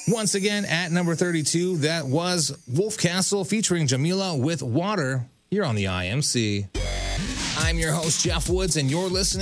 Once again, at number 32, that was Wolf Castle featuring Jamila with Water here on the IMC. I'm your host, Jeff Woods, and you're listening